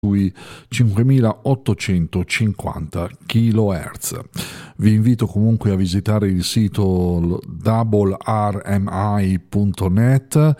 sui 5850 kHz. Vi invito comunque a visitare il sito www.rmi.net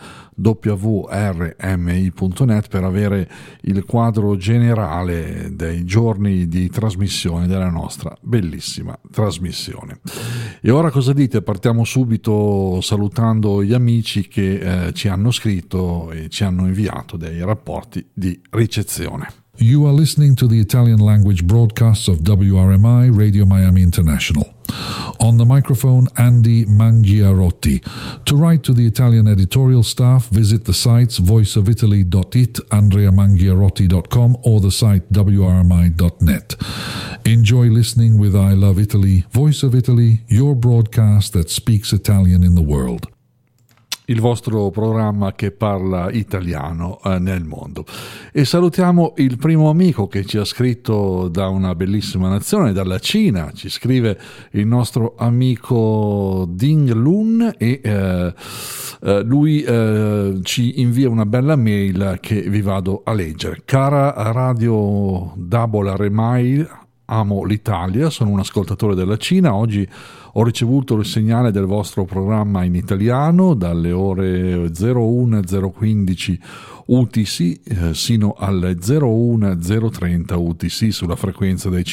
per avere il quadro generale dei giorni di trasmissione della nostra bellissima trasmissione. E ora cosa dite? Partiamo subito salutando gli amici che ci hanno scritto e ci hanno inviato dei rapporti di ricezione. You are listening to the Italian language broadcasts of WRMI Radio Miami International. On the microphone, Andy Mangiarotti. To write to the Italian editorial staff, visit the sites voiceofitaly.it, andreamangiarotti.com, or the site wrmi.net. Enjoy listening with I Love Italy, Voice of Italy, your broadcast that speaks Italian in the world. Il vostro programma che parla italiano nel mondo. E salutiamo il primo amico che ci ha scritto da una bellissima nazione, dalla Cina. Ci scrive il nostro amico Ding Lun e lui ci invia una bella mail che vi vado a leggere. Cara Radio RMI, amo l'Italia, sono un ascoltatore della Cina. Oggi ho ricevuto il segnale del vostro programma in italiano dalle ore 01:015 UTC sino alle 01:030 UTC sulla frequenza dei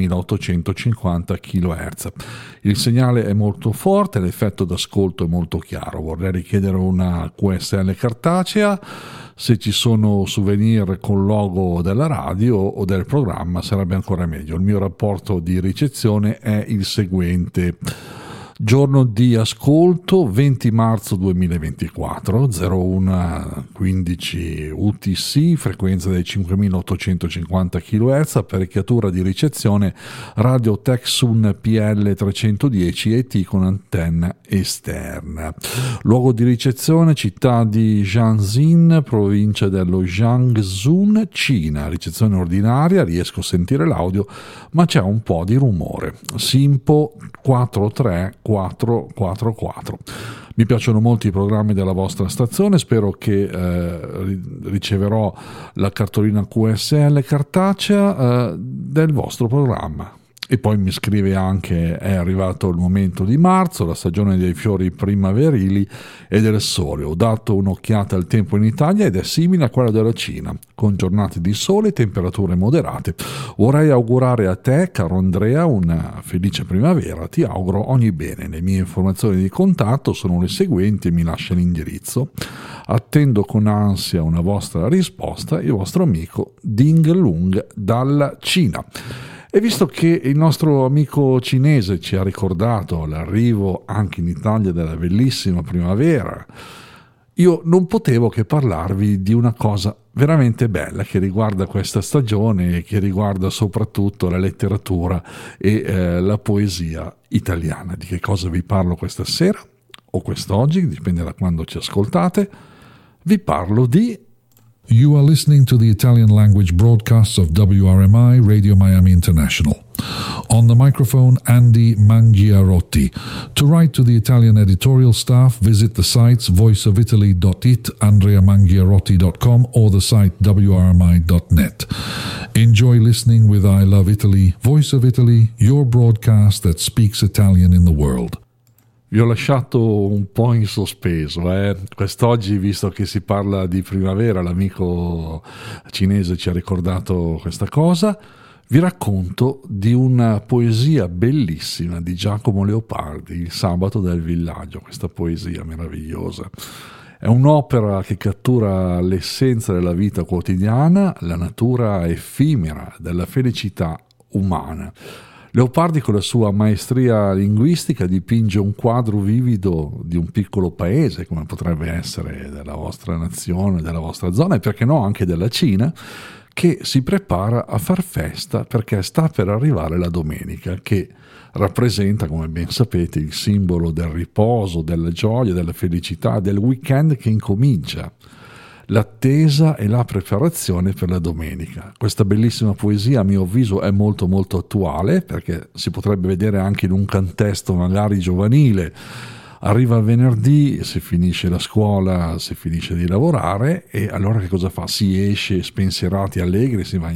5850 kHz. Il segnale è molto forte, l'effetto d'ascolto è molto chiaro. Vorrei richiedere una QSL cartacea. Se ci sono souvenir con logo della radio o del programma sarebbe ancora meglio. Il mio rapporto di ricezione è il seguente. Giorno di ascolto 20 marzo 2024, 01:15 UTC, frequenza dei 5850 kHz, apparecchiatura di ricezione Radio Texun PL310 ET con antenna esterna. Luogo di ricezione città di Jiangxin, provincia dello Jiangsu, Cina. Ricezione ordinaria, riesco a sentire l'audio ma c'è un po' di rumore. Simpo 43444. Mi piacciono molto i programmi della vostra stazione, spero che riceverò la cartolina QSL cartacea del vostro programma. E poi mi scrive anche: è arrivato il momento di marzo, la stagione dei fiori primaverili e del sole. Ho dato un'occhiata al tempo in Italia ed è simile a quella della Cina, con giornate di sole e temperature moderate. Vorrei augurare a te, caro Andrea, una felice primavera. Ti auguro ogni bene. Le mie informazioni di contatto sono le seguenti e mi lascia l'indirizzo. Attendo con ansia una vostra risposta. Il vostro amico Ding Lung dalla Cina. E visto che il nostro amico cinese ci ha ricordato l'arrivo anche in Italia della bellissima primavera, io non potevo che parlarvi di una cosa veramente bella che riguarda questa stagione e che riguarda soprattutto la letteratura e la poesia italiana. Di che cosa vi parlo questa sera o quest'oggi, dipende da quando ci ascoltate. Vi parlo di... You are listening to the Italian language broadcasts of WRMI Radio Miami International. On the microphone, Andy Mangiarotti. To write to the Italian editorial staff, visit the sites voiceofitaly.it, andreamangiarotti.com, or the site wrmi.net. Enjoy listening with I Love Italy, Voice of Italy, your broadcast that speaks Italian in the world. Vi ho lasciato un po' in sospeso. Quest'oggi, visto che si parla di primavera, l'amico cinese ci ha ricordato questa cosa. Vi racconto di una poesia bellissima di Giacomo Leopardi, Il sabato del villaggio. Questa poesia meravigliosa. È un'opera che cattura l'essenza della vita quotidiana, la natura effimera della felicità umana. Leopardi, con la sua maestria linguistica, dipinge un quadro vivido di un piccolo paese, come potrebbe essere della vostra nazione, della vostra zona, e perché no anche della Cina, che si prepara a far festa perché sta per arrivare la domenica, che rappresenta, come ben sapete, il simbolo del riposo, della gioia, della felicità, del weekend che incomincia. L'attesa e la preparazione per la domenica. Questa bellissima poesia, a mio avviso, è molto molto attuale, perché si potrebbe vedere anche in un contesto magari giovanile Arriva il venerdì, si finisce la scuola, si finisce di lavorare, e allora che cosa fa? Si esce spensierati, allegri, si va